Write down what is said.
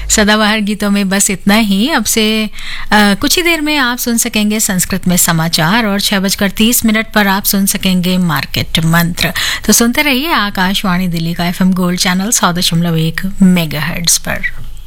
सदाबहार गीतों में बस इतना ही। अब से कुछ ही देर में आप सुन सकेंगे संस्कृत में समाचार और 6:30 पर आप सुन सकेंगे मार्केट मंत्र। तो सुनते रहिए आकाशवाणी दिल्ली का FM गोल्ड चैनल 100.1 मेगाहर्ट्ज पर।